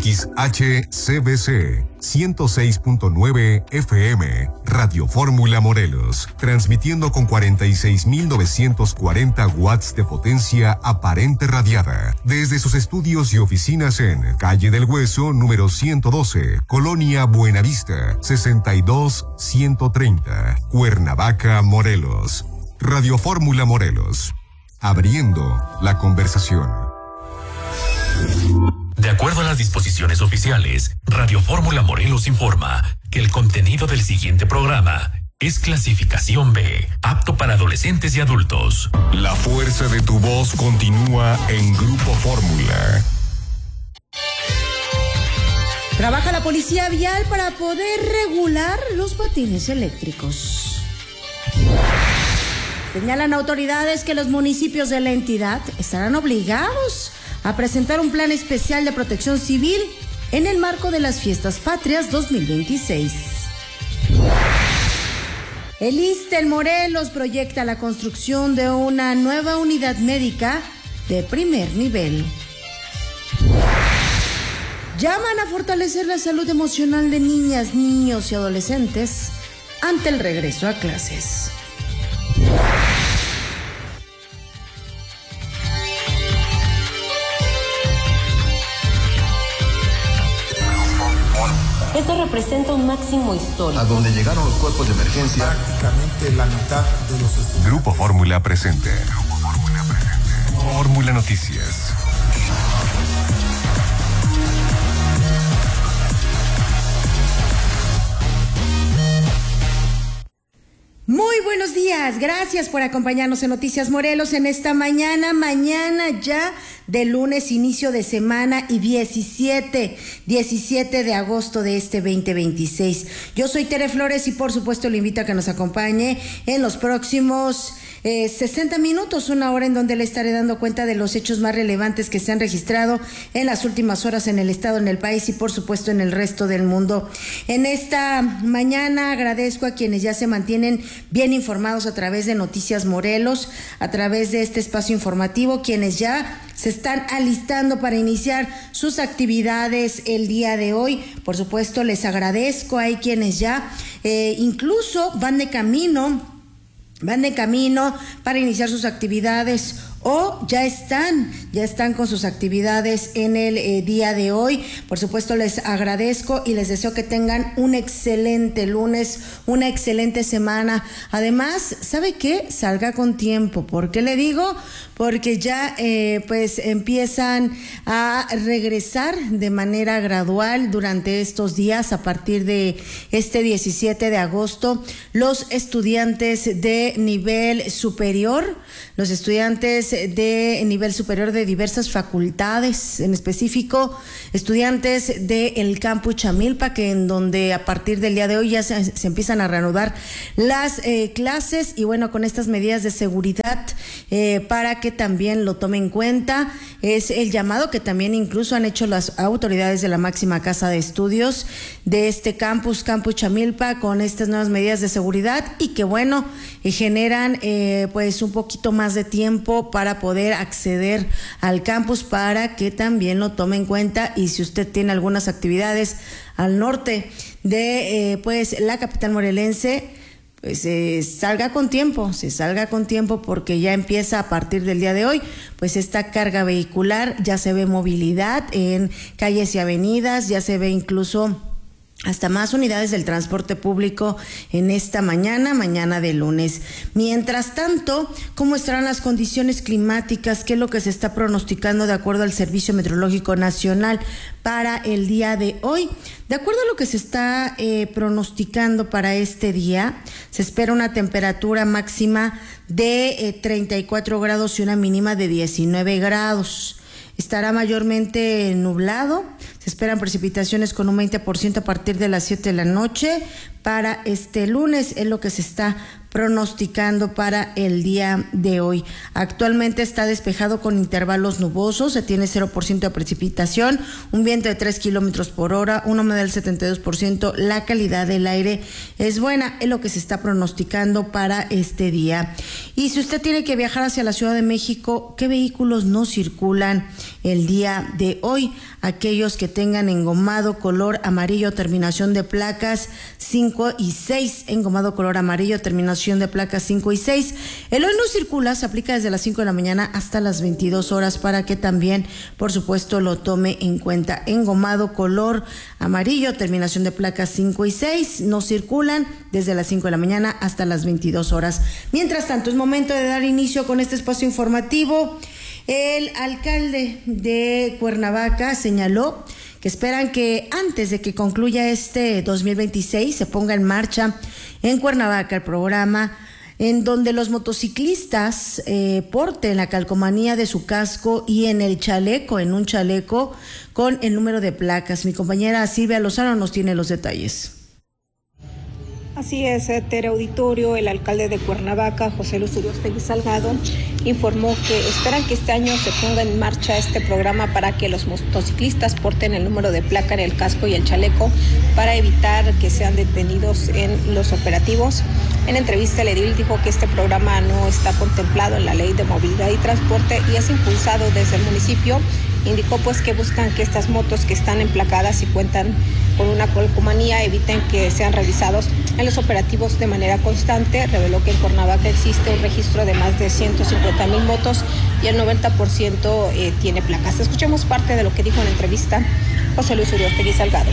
XHCBC 106.9 FM, Radio Fórmula Morelos, transmitiendo con 46.940 watts de potencia aparente radiada, desde sus estudios y oficinas en Calle del Hueso, número 112, Colonia Buenavista, 62130, Cuernavaca, Morelos. Radio Fórmula Morelos, abriendo la conversación. De acuerdo a las disposiciones oficiales, Radio Fórmula Morelos informa que el contenido del siguiente programa es clasificación B, apto para adolescentes y adultos. La fuerza de tu voz continúa en Grupo Fórmula. Trabaja la policía vial para poder regular los patines eléctricos. Señalan autoridades que los municipios de la entidad estarán obligados a presentar un plan especial de protección civil en el marco de las Fiestas Patrias 2026. El ISSSTE en Morelos proyecta la construcción de una nueva unidad médica de primer nivel. Llaman a fortalecer la salud emocional de niñas, niños y adolescentes ante el regreso a clases. Esto representa un máximo histórico. A donde llegaron los cuerpos de emergencia. Prácticamente la mitad de los estudiantes. Grupo Fórmula presente. Fórmula Noticias. Muy buenos días, gracias por acompañarnos en Noticias Morelos en esta mañana ya de lunes, inicio de semana y 17 de agosto de este 2026. Yo soy Tere Flores y por supuesto le invito a que nos acompañe en los próximos 60 minutos, una hora en donde le estaré dando cuenta de los hechos más relevantes que se han registrado en las últimas horas en el estado, en el país y por supuesto en el resto del mundo. En esta mañana agradezco a quienes ya se mantienen bien informados a través de Noticias Morelos, a través de este espacio informativo, quienes ya se están alistando para iniciar sus actividades el día de hoy. Por supuesto les agradezco, hay quienes ya incluso van de camino para iniciar sus actividades o ya están con sus actividades en el día de hoy. Por supuesto les agradezco y les deseo que tengan un excelente lunes, una excelente semana. Además, ¿sabe qué? Salga con tiempo. ¿Por qué le digo? Porque ya pues empiezan a regresar de manera gradual durante estos días, a partir de este 17 de agosto, los estudiantes de nivel superior, de diversas facultades, en específico estudiantes del campus Chamilpa, que en donde a partir del día de hoy ya se empiezan a reanudar las clases, y bueno, con estas medidas de seguridad para que también lo tomen en cuenta. Es el llamado que también incluso han hecho las autoridades de la máxima casa de estudios de este campus Chamilpa, con estas nuevas medidas de seguridad, y que bueno, generan pues un poquito más de tiempo para poder acceder al campus, para que también lo tome en cuenta. Y si usted tiene algunas actividades al norte de pues la capital morelense, pues se salga con tiempo, porque ya empieza a partir del día de hoy pues esta carga vehicular. Ya se ve movilidad en calles y avenidas, ya se ve incluso hasta más unidades del transporte público en esta mañana de lunes. Mientras tanto, ¿cómo estarán las condiciones climáticas? ¿Qué es lo que se está pronosticando de acuerdo al Servicio Meteorológico Nacional para el día de hoy? De acuerdo a lo que se está pronosticando para este día, se espera una temperatura máxima de 34 grados y una mínima de 19 grados. Estará mayormente nublado. Se esperan precipitaciones con un 20% a partir de las 7 de la noche para este lunes, es lo que se está pronosticando para el día de hoy. Actualmente está despejado con intervalos nubosos, se tiene 0% de precipitación, un viento de 3 kilómetros por hora, una humedad del 72%, la calidad del aire es buena, es lo que se está pronosticando para este día. Y si usted tiene que viajar hacia la Ciudad de México, ¿qué vehículos no circulan el día de hoy? Aquellos que tengan engomado color amarillo, terminación de placas 5 y 6, engomado color amarillo, terminación de placas 5 y 6. El hoy no circula, se aplica desde las 5 de la mañana hasta las 22 horas para que también, por supuesto, lo tome en cuenta. Engomado color amarillo, terminación de placas 5 y 6, no circulan desde las 5 de la mañana hasta las 22 horas. Mientras tanto, es momento de dar inicio con este espacio informativo. El alcalde de Cuernavaca señaló que esperan que antes de que concluya este 2026 se ponga en marcha en Cuernavaca el programa en donde los motociclistas porten la calcomanía de su casco y en un chaleco con el número de placas. Mi compañera Silvia Lozano nos tiene los detalles. Así es, Tere Auditorio, el alcalde de Cuernavaca, José Luis Uriostegui Salgado, informó que esperan que este año se ponga en marcha este programa para que los motociclistas porten el número de placa en el casco y el chaleco para evitar que sean detenidos en los operativos. En entrevista, el edil dijo que este programa no está contemplado en la Ley de Movilidad y Transporte y es impulsado desde el municipio. Indicó pues que buscan que estas motos que están emplacadas y cuentan con una calcomanía eviten que sean revisados en los operativos de manera constante. Reveló que en Cuernavaca existe un registro de más de 150,000 motos y el 90% tiene placas. Escuchemos parte de lo que dijo en la entrevista José Luis Uriostegui Salgado.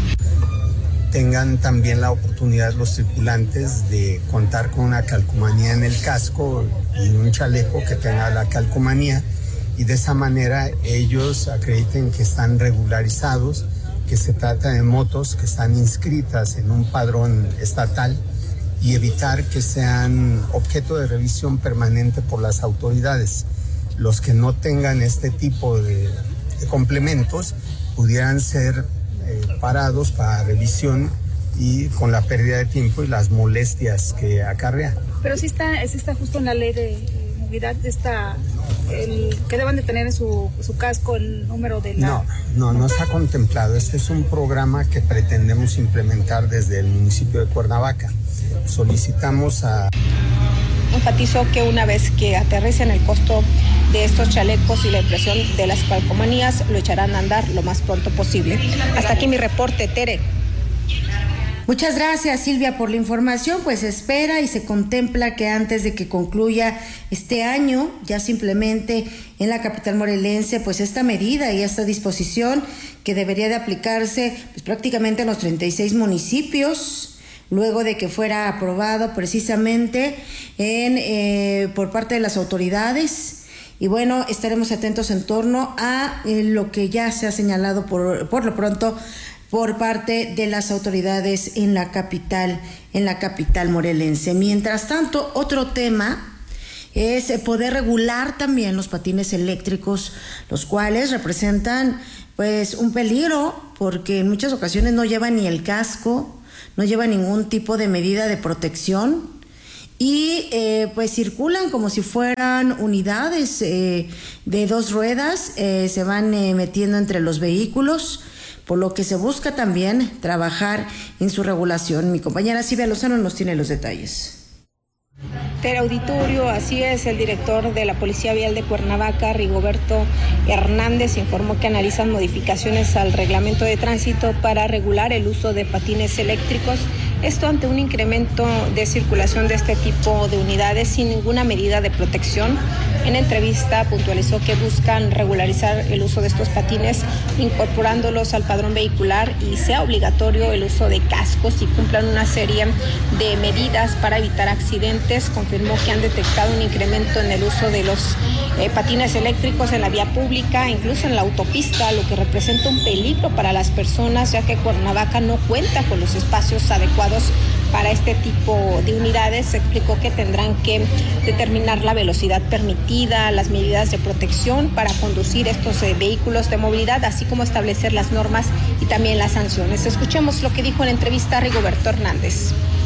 Tengan también la oportunidad los tripulantes de contar con una calcomanía en el casco y un chaleco que tenga la calcomanía, y de esa manera ellos acrediten que están regularizados, que se trata de motos que están inscritas en un padrón estatal, y evitar que sean objeto de revisión permanente por las autoridades. Los que no tengan este tipo de complementos pudieran ser parados para revisión y con la pérdida de tiempo y las molestias que acarrea. Pero sí está justo en la ley de movilidad, que deban de tener en su casco el número de la... No está contemplado. Este es un programa que pretendemos implementar desde el municipio de Cuernavaca. Solicitamos a... Enfatizó que una vez que aterricen el costo de estos chalecos y la impresión de las calcomanías, lo echarán a andar lo más pronto posible. Hasta aquí mi reporte, Tere. Muchas gracias, Silvia, por la información. Pues se espera y se contempla que antes de que concluya este año ya se implemente en la capital morelense pues esta medida y esta disposición que debería de aplicarse pues prácticamente en los 36 municipios, luego de que fuera aprobado precisamente por parte de las autoridades. Y bueno, estaremos atentos en torno a lo que ya se ha señalado por lo pronto por parte de las autoridades en la capital morelense. Mientras tanto, otro tema es poder regular también los patines eléctricos, los cuales representan pues un peligro porque en muchas ocasiones no llevan ni el casco, no llevan ningún tipo de medida de protección y pues circulan como si fueran unidades de 2 ruedas, se van metiendo entre los vehículos, por lo que se busca también trabajar en su regulación. Mi compañera Silvia Lozano nos tiene los detalles. Tere Auditorio, así es, el director de la Policía Vial de Cuernavaca, Rigoberto Hernández, informó que analizan modificaciones al reglamento de tránsito para regular el uso de patines eléctricos. Esto ante un incremento de circulación de este tipo de unidades sin ninguna medida de protección. En entrevista puntualizó que buscan regularizar el uso de estos patines, incorporándolos al padrón vehicular y sea obligatorio el uso de cascos y cumplan una serie de medidas para evitar accidentes. Confirmó que han detectado un incremento en el uso de los patines eléctricos en la vía pública, incluso en la autopista, lo que representa un peligro para las personas, ya que Cuernavaca no cuenta con los espacios adecuados para este tipo de unidades. Se explicó que tendrán que determinar la velocidad permitida, las medidas de protección para conducir estos vehículos de movilidad, así como establecer las normas y también las sanciones. Escuchemos lo que dijo en entrevista Rigoberto Hernández.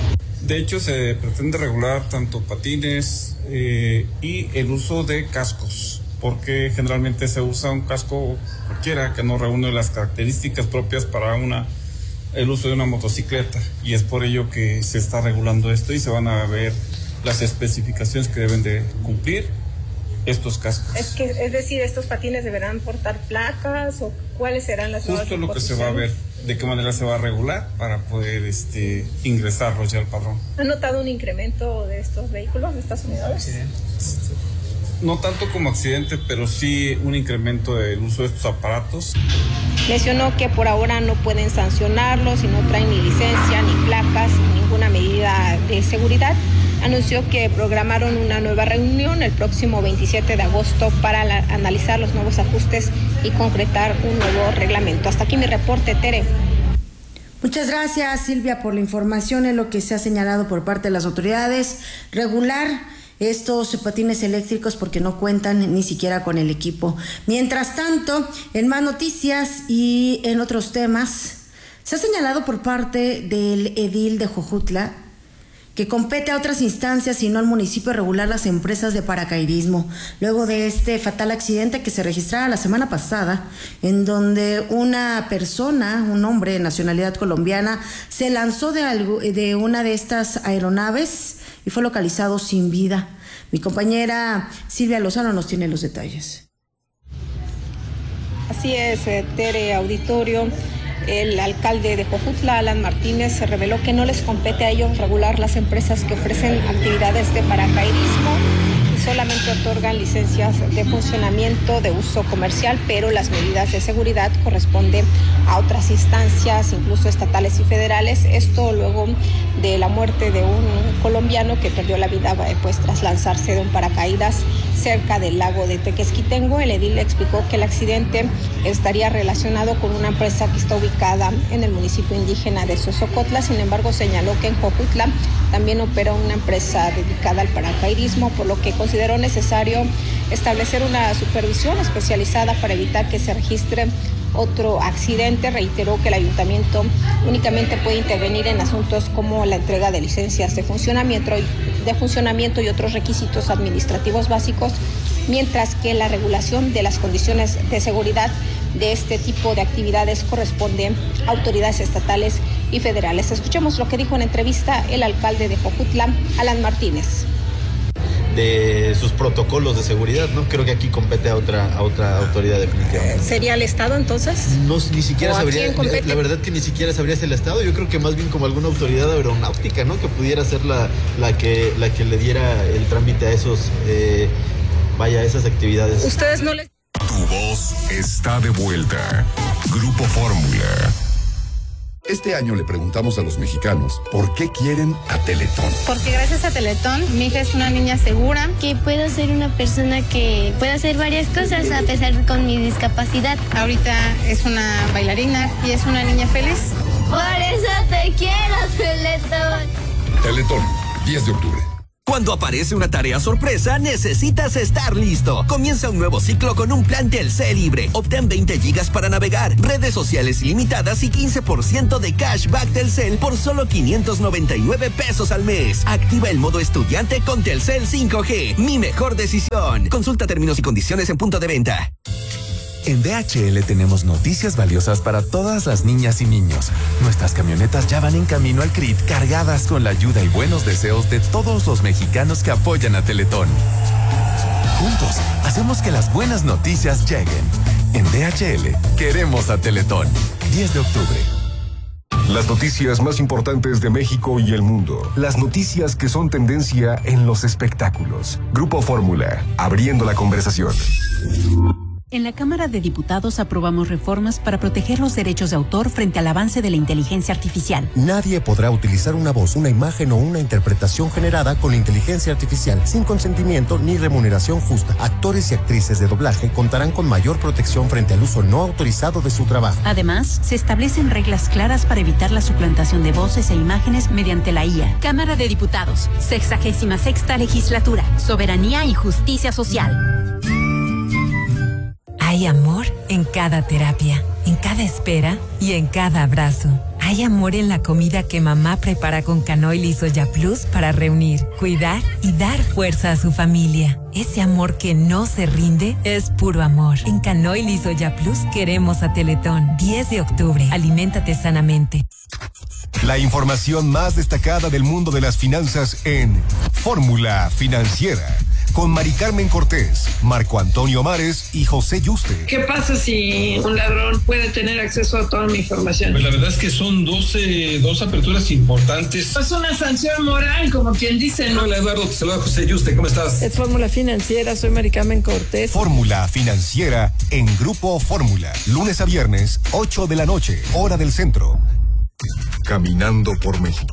De hecho, se pretende regular tanto patines y el uso de cascos, porque generalmente se usa un casco cualquiera que no reúne las características propias para el uso de una motocicleta, y es por ello que se está regulando esto y se van a ver las especificaciones que deben de cumplir estos cascos. Es decir, ¿estos patines deberán portar placas o cuáles serán las nuevas disposiciones? Justo lo que se va a ver, de qué manera se va a regular para poder ingresarlos ya al padrón. ¿Han notado un incremento de estos vehículos, de estas unidades? No tanto como accidente, pero sí un incremento del uso de estos aparatos. Mencionó que por ahora no pueden sancionarlos y no traen ni licencia, ni placas, ni ninguna medida de seguridad. Anunció que programaron una nueva reunión el próximo 27 de agosto para analizar los nuevos ajustes y concretar un nuevo reglamento. Hasta aquí mi reporte, Tere. Muchas gracias, Silvia, por la información. Es lo que se ha señalado por parte de las autoridades. Regular estos patines eléctricos porque no cuentan ni siquiera con el equipo. Mientras tanto, en más noticias y en otros temas, se ha señalado por parte del edil de Jojutla que compete a otras instancias y no al municipio regular las empresas de paracaidismo, luego de este fatal accidente que se registrara la semana pasada, en donde una persona, un hombre de nacionalidad colombiana, se lanzó de una de estas aeronaves y fue localizado sin vida. Mi compañera Silvia Lozano nos tiene los detalles. Así es, Tere, auditorio. El alcalde de Jojutla, Alan Martínez, se reveló que no les compete a ellos regular las empresas que ofrecen actividades de paracaidismo y solamente otorgan licencias de funcionamiento de uso comercial, pero las medidas de seguridad corresponden a otras instancias, incluso estatales y federales. Esto luego de la muerte de un colombiano que perdió la vida tras lanzarse de un paracaídas cerca del lago de Tequesquitengo. El edil le explicó que el accidente estaría relacionado con una empresa que está ubicada en el municipio indígena de Sosocotla. Sin embargo, señaló que en Jojutla también opera una empresa dedicada al paracaidismo, por lo que consideró necesario establecer una supervisión especializada para evitar que se registre otro accidente. Reiteró que el ayuntamiento únicamente puede intervenir en asuntos como la entrega de licencias de funcionamiento y otros requisitos administrativos básicos, mientras que la regulación de las condiciones de seguridad de este tipo de actividades corresponde a autoridades estatales y federales. Escuchemos lo que dijo en entrevista el alcalde de Jojutla, Alan Martínez. De sus protocolos de seguridad, ¿no? Creo que aquí compete a otra autoridad definitivamente. ¿Sería el Estado entonces? No, ni siquiera sabría, la verdad que ni siquiera sabría si el Estado. Yo creo que más bien como alguna autoridad aeronáutica, ¿no? Que pudiera ser la que le diera el trámite a esas actividades. Ustedes no les... Tu voz está de vuelta. Grupo Fórmula. Este año le preguntamos a los mexicanos por qué quieren a Teletón. Porque gracias a Teletón, mi hija es una niña segura. Que puedo ser una persona que puede hacer varias cosas a pesar con mi discapacidad. Ahorita es una bailarina y es una niña feliz. Por eso te quiero, Teletón. Teletón, 10 de octubre. Cuando aparece una tarea sorpresa, necesitas estar listo. Comienza un nuevo ciclo con un plan Telcel libre. Obtén 20 gigas para navegar, redes sociales ilimitadas y 15% de cashback Telcel por solo 599 pesos al mes. Activa el modo estudiante con Telcel 5G. Mi mejor decisión. Consulta términos y condiciones en punto de venta. En DHL tenemos noticias valiosas para todas las niñas y niños. Nuestras camionetas ya van en camino al CRIT cargadas con la ayuda y buenos deseos de todos los mexicanos que apoyan a Teletón. Juntos, hacemos que las buenas noticias lleguen. En DHL, queremos a Teletón. 10 de octubre. Las noticias más importantes de México y el mundo. Las noticias que son tendencia en los espectáculos. Grupo Fórmula, abriendo la conversación. En la Cámara de Diputados aprobamos reformas para proteger los derechos de autor frente al avance de la inteligencia artificial. Nadie podrá utilizar una voz, una imagen o una interpretación generada con la inteligencia artificial sin consentimiento ni remuneración justa. Actores y actrices de doblaje contarán con mayor protección frente al uso no autorizado de su trabajo. Además, se establecen reglas claras para evitar la suplantación de voces e imágenes mediante la IA. Cámara de Diputados, 66ª Legislatura, Soberanía y Justicia Social. Hay amor en cada terapia, en cada espera y en cada abrazo. Hay amor en la comida que mamá prepara con Canoil y Soya Plus para reunir, cuidar y dar fuerza a su familia. Ese amor que no se rinde es puro amor. En Canoil y Soya Plus queremos a Teletón. 10 de octubre. Aliméntate sanamente. La información más destacada del mundo de las finanzas en Fórmula Financiera. Con Mari Carmen Cortés, Marco Antonio Mares y José Yuste. ¿Qué pasa si un ladrón puede tener acceso a toda mi información? Pues la verdad es que son dos aperturas importantes. Es una sanción moral, como quien dice, ¿no? Hola Eduardo, te saluda José Yuste, ¿cómo estás? Es Fórmula Financiera, soy Mari Carmen Cortés. Fórmula Financiera en Grupo Fórmula. Lunes a viernes, 8 de la noche, hora del centro. Caminando por México.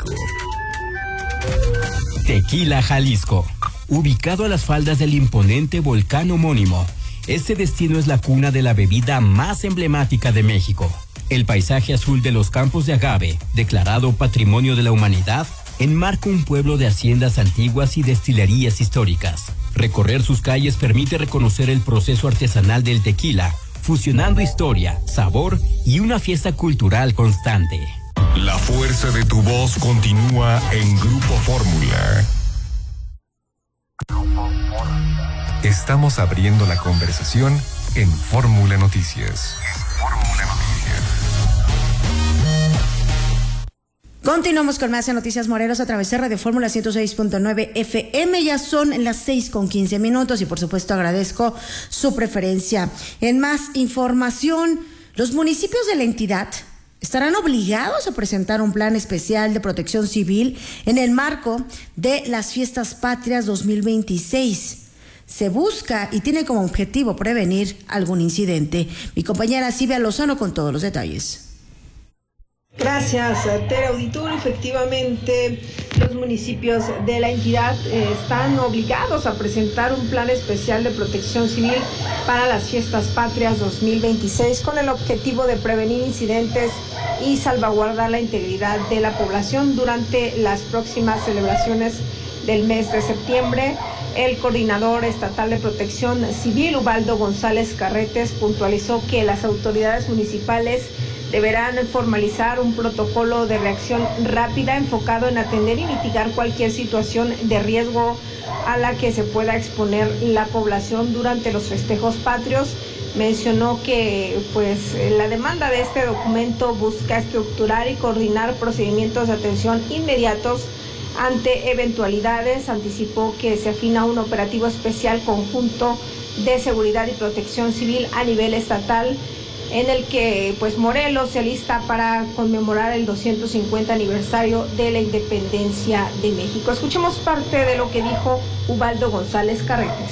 Tequila, Jalisco. Ubicado a las faldas del imponente volcán homónimo, este destino es la cuna de la bebida más emblemática de México. El paisaje azul de los campos de agave, declarado Patrimonio de la Humanidad, enmarca un pueblo de haciendas antiguas y destilerías históricas. Recorrer sus calles permite reconocer el proceso artesanal del tequila, fusionando historia, sabor y una fiesta cultural constante. La fuerza de tu voz continúa en Grupo Fórmula. Estamos abriendo la conversación en Fórmula Noticias. Continuamos con más Noticias Morelos a través de Radio Fórmula 106.9 FM. Ya son las 6:15 y por supuesto agradezco su preferencia. En más información, los municipios de la entidad estarán obligados a presentar un plan especial de protección civil en el marco de las Fiestas Patrias 2026. Se busca y tiene como objetivo prevenir algún incidente. Mi compañera Silvia Lozano con todos los detalles. Gracias, Tere Auditorio. Efectivamente, los municipios de la entidad están obligados a presentar un plan especial de protección civil para las Fiestas Patrias 2026 con el objetivo de prevenir incidentes y salvaguardar la integridad de la población durante las próximas celebraciones del mes de septiembre. El coordinador estatal de protección civil, Ubaldo González Carretes, puntualizó que las autoridades municipales deberán formalizar un protocolo de reacción rápida enfocado en atender y mitigar cualquier situación de riesgo a la que se pueda exponer la población durante los festejos patrios. Mencionó que la demanda de este documento busca estructurar y coordinar procedimientos de atención inmediatos ante eventualidades. Anticipó que se afina un operativo especial conjunto de seguridad y protección civil a nivel estatal, en el que Morelos se alista para conmemorar el 250 aniversario de la independencia de México. Escuchemos parte de lo que dijo Ubaldo González Carretes.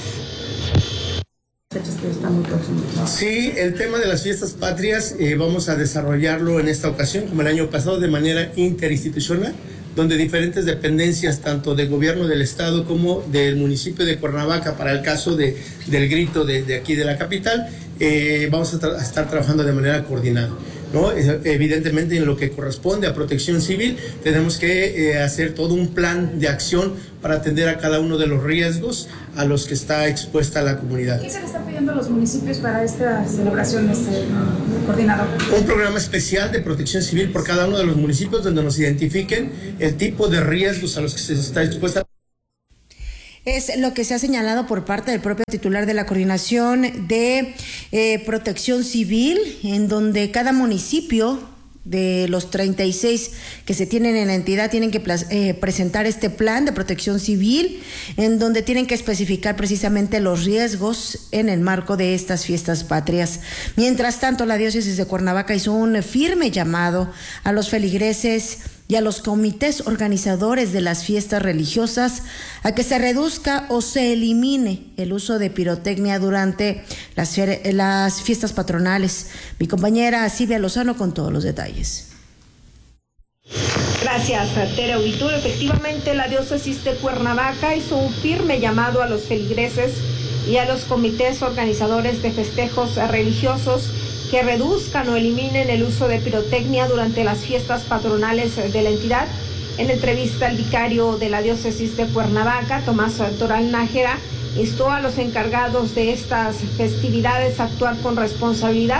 Sí, el tema de las fiestas patrias vamos a desarrollarlo en esta ocasión, como el año pasado, de manera interinstitucional, donde diferentes dependencias, tanto del gobierno del estado como del municipio de Cuernavaca, para el caso del grito de aquí de la capital, vamos a estar trabajando de manera coordinada, ¿no? Evidentemente, en lo que corresponde a protección civil, tenemos que hacer todo un plan de acción para atender a cada uno de los riesgos a los que está expuesta la comunidad. ¿Qué se le está pidiendo a los municipios para esta celebración, coordinador? Un programa especial de protección civil por cada uno de los municipios, donde nos identifiquen el tipo de riesgos a los que se está expuesta. Es lo que se ha señalado por parte del propio titular de la Coordinación de Protección Civil, en donde cada municipio de los 36 que se tienen en la entidad tienen que presentar este plan de protección civil, en donde tienen que especificar precisamente los riesgos en el marco de estas fiestas patrias. Mientras tanto, la diócesis de Cuernavaca hizo un firme llamado a los feligreses y a los comités organizadores de las fiestas religiosas a que se reduzca o se elimine el uso de pirotecnia durante las fiestas patronales. Mi compañera Silvia Lozano con todos los detalles. Gracias, Tere Auditorio. Efectivamente, la diócesis de Cuernavaca hizo un firme llamado a los feligreses y a los comités organizadores de festejos religiosos que reduzcan o eliminen el uso de pirotecnia durante las fiestas patronales de la entidad. En entrevista, el vicario de la diócesis de Cuernavaca, Tomás Toral Nájera, instó a los encargados de estas festividades a actuar con responsabilidad,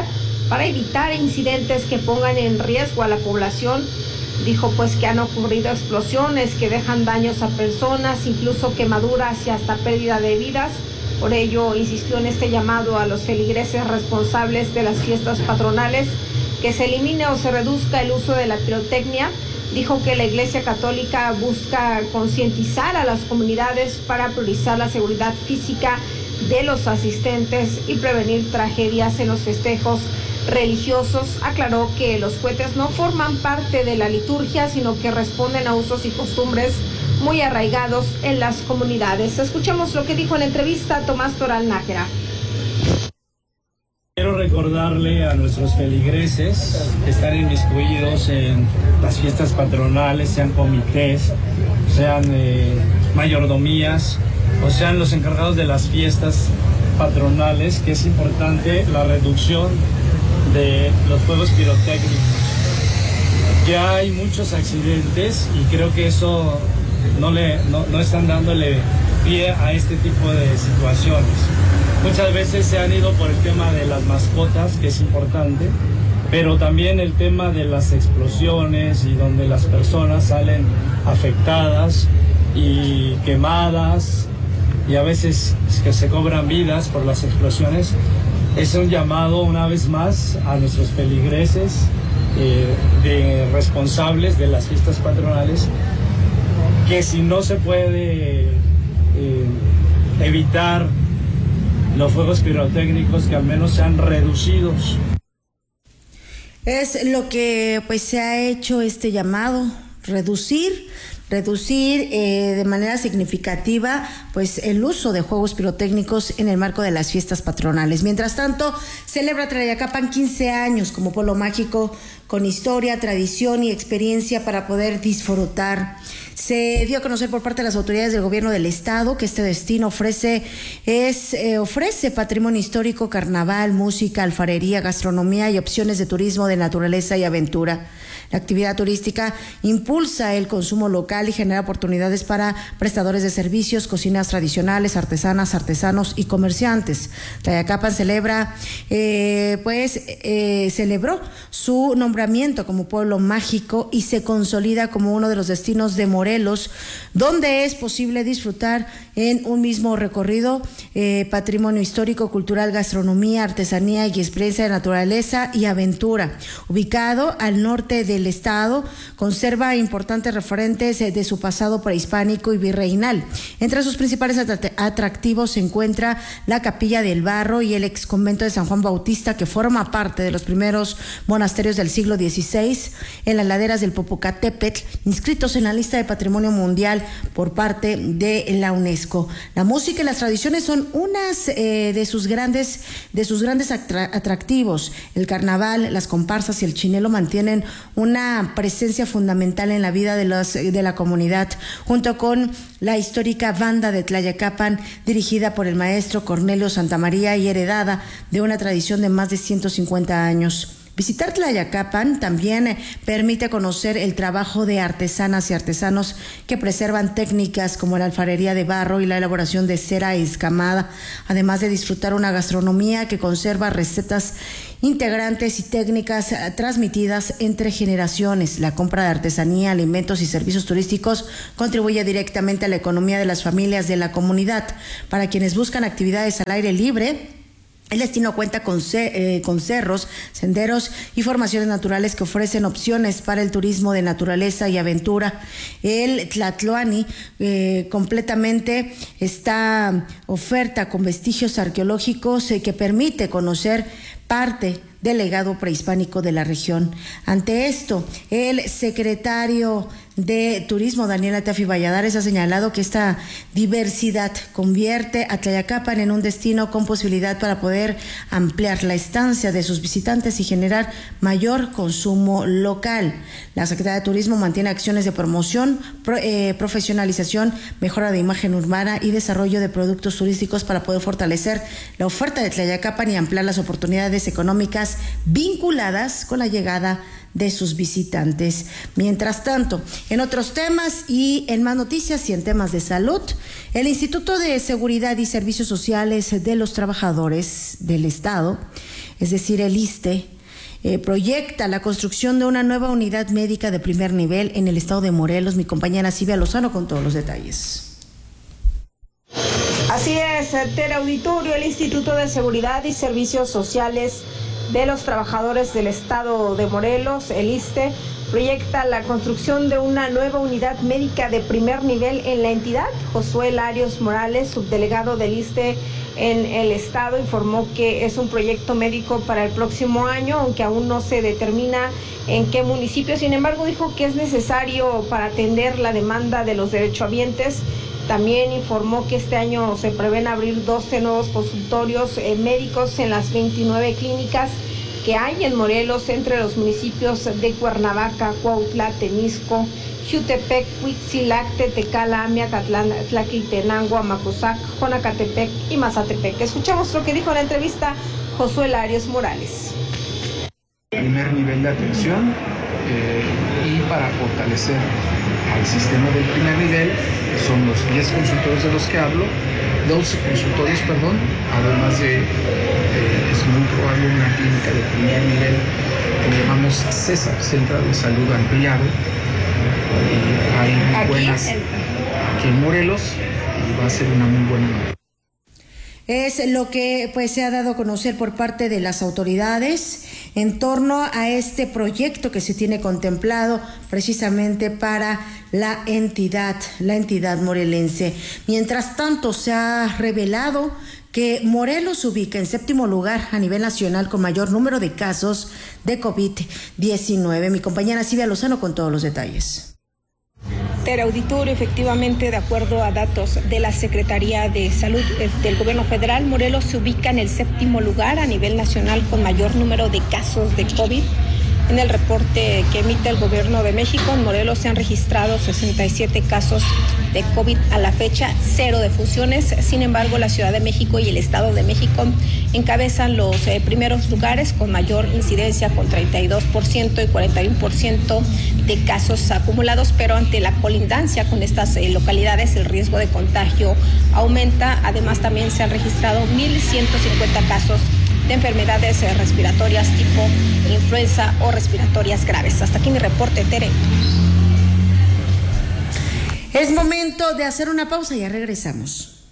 para evitar incidentes que pongan en riesgo a la población. Dijo pues que han ocurrido explosiones que dejan daños a personas, incluso quemaduras y hasta pérdida de vidas. Por ello insistió en este llamado a los feligreses responsables de las fiestas patronales que se elimine o se reduzca el uso de la pirotecnia. Dijo que la Iglesia Católica busca concientizar a las comunidades para priorizar la seguridad física de los asistentes y prevenir tragedias en los festejos religiosos. Aclaró que los cohetes no forman parte de la liturgia, sino que responden a usos y costumbres muy arraigados en las comunidades. Escuchemos lo que dijo en la entrevista Tomás Toral Nájera. Quiero recordarle a nuestros feligreses que están inmiscuidos en las fiestas patronales, sean comités, sean mayordomías o sean los encargados de las fiestas patronales, que es importante la reducción de los fuegos pirotécnicos. Ya hay muchos accidentes y creo que eso no están dándole pie a este tipo de situaciones. Muchas veces se han ido por el tema de las mascotas, que es importante, pero también el tema de las explosiones y donde las personas salen afectadas y quemadas y a veces que se cobran vidas por las explosiones. Es un llamado una vez más a nuestros feligreses de responsables de las fiestas patronales, que si no se puede evitar los fuegos pirotécnicos, que al menos sean reducidos. Es lo que pues se ha hecho este llamado, reducir de manera significativa pues el uso de juegos pirotécnicos en el marco de las fiestas patronales. Mientras tanto, celebra Tlayacapan 15 años como pueblo mágico con historia, tradición y experiencia para poder disfrutar. Se dio a conocer por parte de las autoridades del gobierno del estado que este destino ofrece patrimonio histórico, carnaval, música, alfarería, gastronomía y opciones de turismo de naturaleza y aventura. La actividad turística impulsa el consumo local y genera oportunidades para prestadores de servicios, cocinas tradicionales, artesanas, artesanos y comerciantes. Tlayacapan celebró su nombramiento como pueblo mágico y se consolida como uno de los destinos de Morelos, donde es posible disfrutar en un mismo recorrido patrimonio histórico, cultural, gastronomía, artesanía y experiencia de naturaleza y aventura. Ubicado al norte del estado, conserva importantes referentes de su pasado prehispánico y virreinal. Entre sus principales atractivos se encuentra la Capilla del Barro y el ex convento de San Juan Bautista, que forma parte de los primeros monasterios del siglo XVI en las laderas del Popocatépetl, inscritos en la lista de Patrimonio Mundial por parte de la UNESCO. La música y las tradiciones son unas de sus grandes atractivos. El carnaval, las comparsas y el chinelo mantienen una presencia fundamental en la vida de la comunidad, junto con la histórica banda de Tlayacapan, dirigida por el maestro Cornelio Santamaría y heredada de una tradición de más de 150 años. Visitar Tlayacapan también permite conocer el trabajo de artesanas y artesanos que preservan técnicas como la alfarería de barro y la elaboración de cera escamada, además de disfrutar una gastronomía que conserva recetas integrantes y técnicas transmitidas entre generaciones. La compra de artesanía, alimentos y servicios turísticos contribuye directamente a la economía de las familias de la comunidad. Para quienes buscan actividades al aire libre, el destino cuenta con cerros, senderos y formaciones naturales que ofrecen opciones para el turismo de naturaleza y aventura. El Tlatloani completamente está oferta con vestigios arqueológicos que permite conocer parte del legado prehispánico de la región. Ante esto, el secretario de Turismo, Daniel Atafi Valladares, ha señalado que esta diversidad convierte a Tlayacapan en un destino con posibilidad para poder ampliar la estancia de sus visitantes y generar mayor consumo local. La Secretaría de Turismo mantiene acciones de promoción, profesionalización, mejora de imagen urbana y desarrollo de productos turísticos para poder fortalecer la oferta de Tlayacapan y ampliar las oportunidades económicas vinculadas con la llegada de sus visitantes. Mientras tanto, en otros temas y en más noticias y en temas de salud, el Instituto de Seguridad y Servicios Sociales de los Trabajadores del Estado, es decir, el ISSSTE, proyecta la construcción de una nueva unidad médica de primer nivel en el estado de Morelos. Mi compañera Silvia Lozano con todos los detalles. Así es, Tere Auditorio, el Instituto de Seguridad y Servicios Sociales de los Trabajadores del Estado de Morelos, el ISSSTE, proyecta la construcción de una nueva unidad médica de primer nivel en la entidad. Josué Larios Morales, subdelegado del ISSSTE en el estado, informó que es un proyecto médico para el próximo año, aunque aún no se determina en qué municipio. Sin embargo, dijo que es necesario para atender la demanda de los derechohabientes. También informó que este año se prevén abrir 12 nuevos consultorios médicos en las 29 clínicas que hay en Morelos, entre los municipios de Cuernavaca, Cuautla, Temisco, Jutepec, Huitzilac, Tetecala, Miacatlán, Tlaquiltenango, Amacuzac, Jonacatepec y Mazatepec. Escuchamos lo que dijo en la entrevista Josué Larios Morales. Primer nivel de atención y para fortalecer al sistema del primer nivel son los 10 consultorios de los que hablo, 12 consultorios, además de es muy probable una clínica de primer nivel que llamamos CESAR, Centro de Salud Ampliado, y hay muy buenas aquí en Morelos y va a ser una muy buena noticia. Es lo que pues se ha dado a conocer por parte de las autoridades en torno a este proyecto que se tiene contemplado precisamente para la entidad morelense. Mientras tanto, se ha revelado que Morelos se ubica en 7º lugar a nivel nacional con mayor número de casos de COVID-19. Mi compañera Silvia Lozano con todos los detalles. Tere Auditorio, efectivamente, de acuerdo a datos de la Secretaría de Salud del Gobierno Federal, Morelos se ubica en el 7º lugar a nivel nacional con mayor número de casos de COVID. En el reporte que emite el Gobierno de México, en Morelos se han registrado 67 casos de COVID a la fecha, 0 defunciones. Sin embargo, la Ciudad de México y el Estado de México encabezan los primeros lugares con mayor incidencia, con 32% y 41% de casos acumulados, pero ante la colindancia con estas localidades el riesgo de contagio aumenta. Además, también se han registrado 1,150 casos de enfermedades respiratorias tipo influenza o respiratorias graves. Hasta aquí mi reporte, Tere. Es momento de hacer una pausa, ya regresamos.